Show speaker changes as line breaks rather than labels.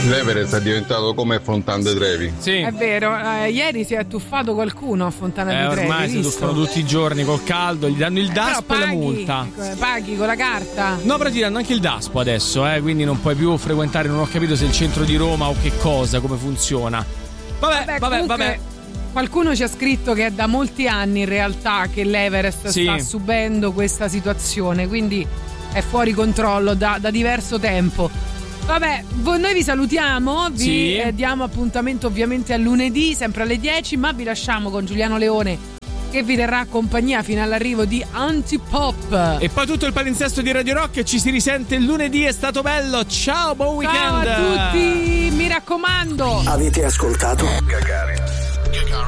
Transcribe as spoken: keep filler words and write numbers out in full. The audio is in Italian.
L'Everest è diventato come Fontana di Trevi.
Sì.
È vero, eh, ieri si è tuffato qualcuno a Fontana
Eh,
di Trevi.
ormai si
visto?
tuffano tutti i giorni col caldo, gli danno il
Eh,
daspo
però
e la
paghi,
multa.
Paghi con la carta.
No, però ti danno anche il daspo adesso, eh, quindi non puoi più frequentare, non ho capito se il centro di Roma o che cosa, come funziona. Vabbè, vabbè, vabbè.
comunque, qualcuno ci ha scritto che è da molti anni in realtà che l'Everest
Sì.
sta subendo questa situazione, quindi è fuori controllo da, da diverso tempo. Vabbè, voi- noi vi salutiamo, vi
Sì.
eh, diamo appuntamento ovviamente a lunedì, sempre alle dieci, ma vi lasciamo con Giuliano Leone che vi terrà compagnia fino all'arrivo di Antipop.
E poi tutto il palinsesto di Radio Rock, ci si risente il lunedì, è stato bello. Ciao, buon weekend.
Ciao a tutti, mi raccomando.
Avete ascoltato?
Gagarin